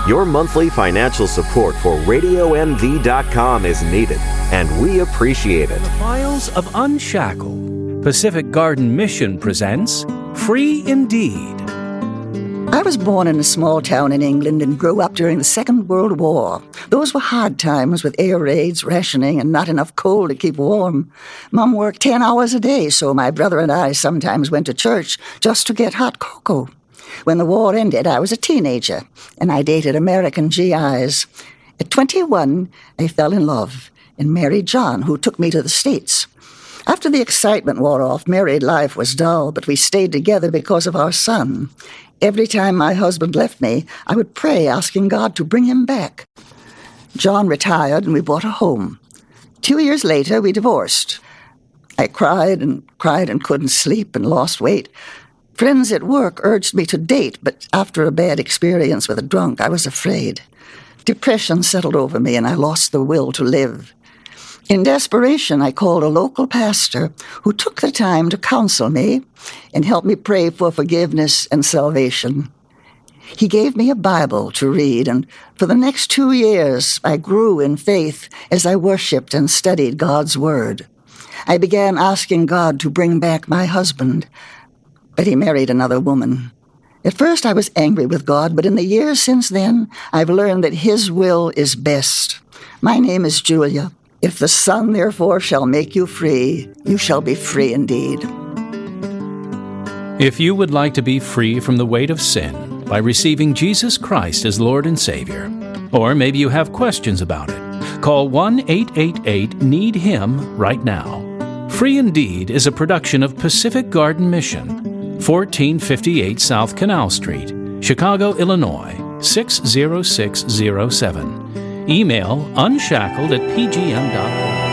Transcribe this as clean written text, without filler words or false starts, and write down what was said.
Your monthly financial support for RadioMD.com is needed, and we appreciate it. The Files of Unshackled, Pacific Garden Mission presents Free Indeed. I was born in a small town in England and grew up during the Second World War. Those were hard times with air raids, rationing, and not enough coal to keep warm. Mum worked 10 hours a day, so my brother and I sometimes went to church just to get hot cocoa. When the war ended, I was a teenager, and I dated American GIs. At 21, I fell in love and married John, who took me to the States. After the excitement wore off, married life was dull, but we stayed together because of our son. Every time my husband left me, I would pray, asking God to bring him back. John retired, and we bought a home. 2 years later, we divorced. I cried and couldn't sleep and lost weight. Friends at work urged me to date, but after a bad experience with a drunk, I was afraid. Depression settled over me, and I lost the will to live. In desperation, I called a local pastor who took the time to counsel me and help me pray for forgiveness and salvation. He gave me a Bible to read, and for the next 2 years, I grew in faith as I worshiped and studied God's Word. I began asking God to bring back my husband, but he married another woman. At first, I was angry with God, but in the years since then, I've learned that His will is best. My name is Julia. If the Son, therefore, shall make you free, you shall be free indeed. If you would like to be free from the weight of sin by receiving Jesus Christ as Lord and Savior, or maybe you have questions about it, call 1-888-NEED-HIM right now. Free Indeed is a production of Pacific Garden Mission, 1458 South Canal Street, Chicago, Illinois, 60607. Email unshackled@pgm.org.